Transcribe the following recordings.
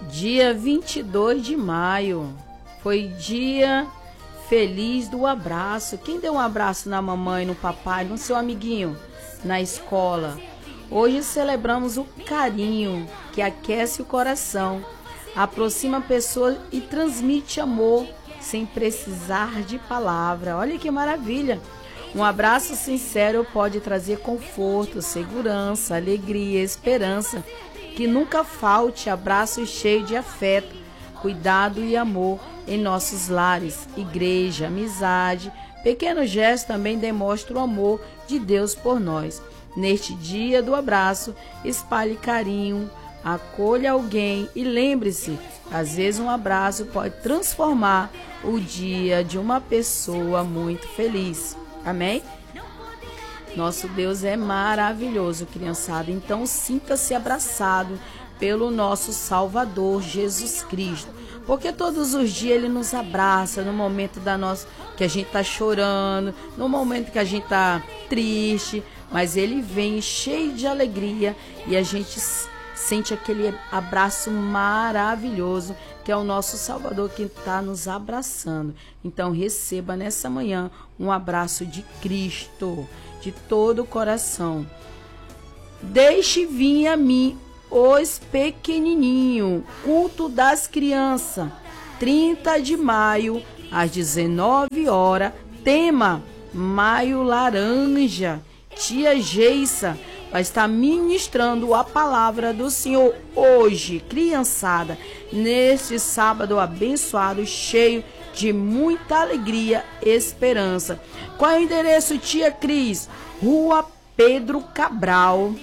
Dia 22 de maio foi dia feliz do abraço. Quem deu um abraço na mamãe, no papai, no seu amiguinho, na escola? Hoje celebramos o carinho que aquece o coração, aproxima a pessoa e transmite amor sem precisar de palavra. Olha que maravilha! Um abraço sincero pode trazer conforto, segurança, alegria, esperança. Que nunca falte abraço cheio de afeto, cuidado e amor em nossos lares, igreja, amizade. Pequenos gestos também demonstram o amor de Deus por nós. Neste dia do abraço, espalhe carinho, acolha alguém e lembre-se, às vezes um abraço pode transformar o dia de uma pessoa muito feliz. Amém? Nosso Deus é maravilhoso, criançada. Então sinta-se abraçado pelo nosso Salvador Jesus Cristo. Porque todos os dias Ele nos abraça no momento que a gente está chorando, no momento que a gente está triste. Mas Ele vem cheio de alegria e a gente sente aquele abraço maravilhoso que é o nosso Salvador que está nos abraçando. Então receba nessa manhã um abraço de Cristo, de todo o coração. Deixe vir a mim os pequenininhos, culto das crianças, 30 de maio, às 19 horas, tema Maio Laranja. Tia Geissa vai estar ministrando a palavra do Senhor hoje, criançada, neste sábado abençoado, cheio de muita alegria e esperança. Qual é o endereço, tia Cris? Rua Pedro Cabral,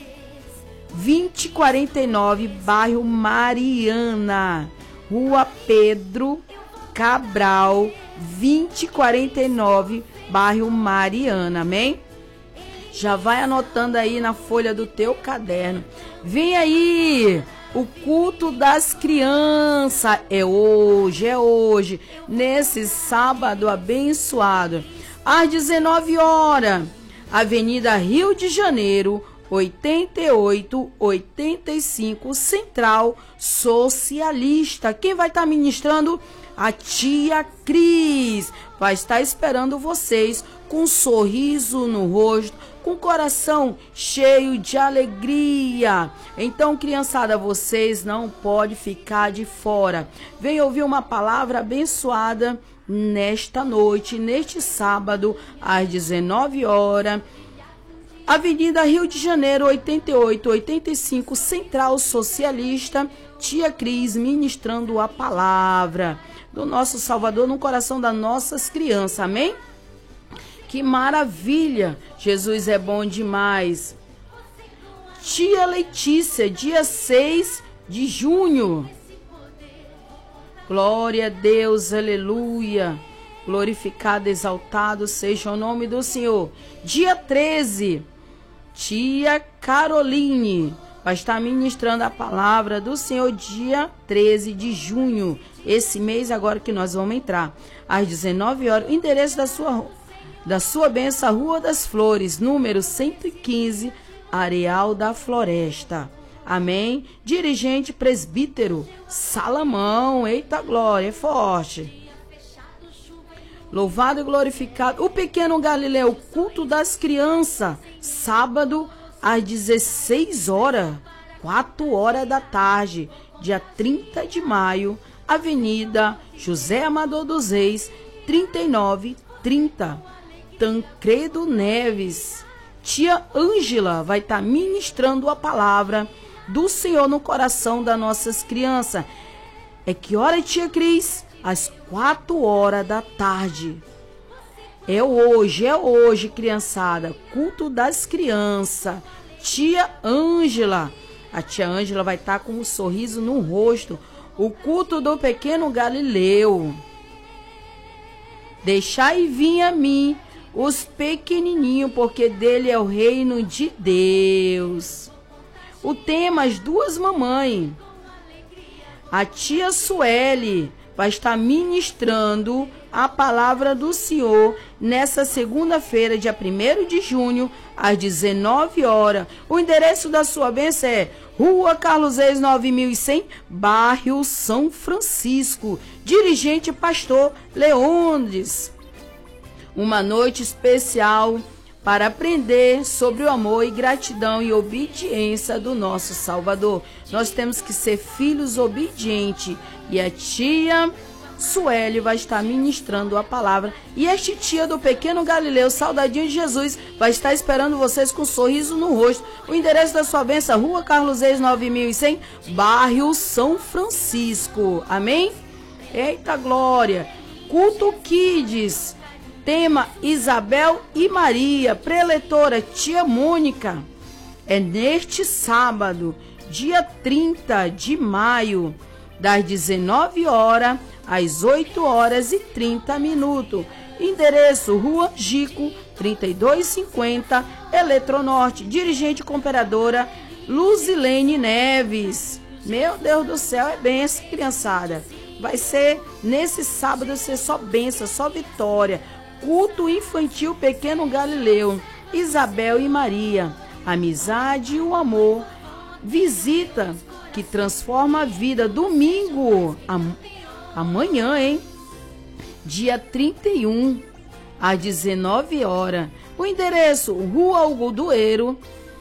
2049, bairro Mariana. Rua Pedro Cabral, 2049, bairro Mariana. Amém? Já vai anotando aí na folha do teu caderno. Vem aí o culto das crianças. É hoje, nesse sábado abençoado. Às 19 horas, Avenida Rio de Janeiro, 8885, Central Socialista. Quem vai estar ministrando? A tia Cris. Vai estar esperando vocês com um sorriso no rosto, com o coração cheio de alegria. Então, criançada, vocês não podem ficar de fora. Vem ouvir uma palavra abençoada nesta noite, neste sábado, às 19 horas. Avenida Rio de Janeiro, 8885, Central Socialista. Tia Cris ministrando a palavra do nosso Salvador no coração das nossas crianças. Amém? Que maravilha! Jesus é bom demais. Tia Letícia, dia 6 de junho. Glória a Deus, aleluia. Glorificado, exaltado seja o nome do Senhor. Dia 13, tia Caroline vai estar ministrando a palavra do Senhor dia 13 de junho. Esse mês agora que nós vamos entrar. Às 19 horas, o endereço da sua bênção, Rua das Flores, número 115, Areal da Floresta. Amém? Dirigente presbítero Salamão. Eita glória, é forte. Louvado e glorificado. O pequeno Galileu, culto das crianças, sábado às 16 horas, 4 horas da tarde, dia 30 de maio, Avenida José Amador dos Reis, 3930. Tancredo Neves. Tia Ângela vai estar ministrando a palavra do Senhor no coração das nossas crianças. É que hora, tia Cris? Às 4 horas da tarde. É hoje, criançada. Culto das crianças. Tia Ângela. A tia Ângela vai estar com um sorriso no rosto. O culto do pequeno Galileu. Deixai vir a mim os pequenininhos, porque dele é o reino de Deus. O tema, as duas mamães. A tia Sueli vai estar ministrando a palavra do Senhor nessa segunda-feira, dia 1º de junho, às 19 horas. O endereço da sua bênção é Rua Carlos Reis 9100, bairro São Francisco. Dirigente pastor Leônidas. Uma noite especial para aprender sobre o amor e gratidão e obediência do nosso Salvador. Nós temos que ser filhos obedientes. E a tia Sueli vai estar ministrando a palavra. E este tia do pequeno Galileu, saudadinho de Jesus, vai estar esperando vocês com um sorriso no rosto. O endereço da sua bênção, Rua Carlos Reis 9100, bairro São Francisco. Amém? Eita glória! Culto Kids. Tema Isabel e Maria, preletora tia Mônica. É neste sábado, dia 30 de maio, das 19 horas às 8 horas e 30 minutos. Endereço Rua Gico, 3250, Eletronorte. Dirigente cooperadora Luzilene Neves. Meu Deus do céu, é benção, criançada. Vai ser nesse sábado, vai ser só benção, só vitória. Culto infantil Pequeno Galileu, Isabel e Maria, amizade e o amor, visita que transforma a vida, domingo, amanhã, hein? Dia 31, às 19 horas. O endereço, Rua Algodoeiro,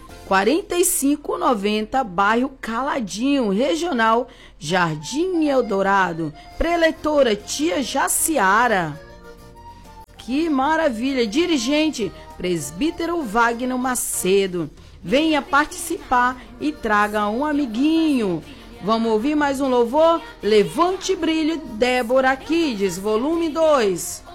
4590, bairro Caladinho, regional Jardim Eldorado. Preleitora tia Jaciara. Que maravilha! Dirigente, presbítero Wagner Macedo. Venha participar e traga um amiguinho. Vamos ouvir mais um louvor? Levante Brilho, Débora Kids, volume 2.